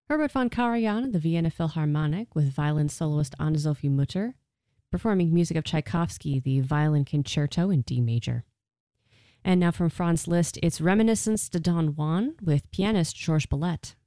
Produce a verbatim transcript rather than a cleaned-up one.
Herbert von Karajan, the Vienna Philharmonic, with violin soloist Anne-Sophie Mutter, performing music of Tchaikovsky, the Violin Concerto in D major. And now from Franz Liszt, it's Reminiscence de Don Juan with pianist Georges Ballet.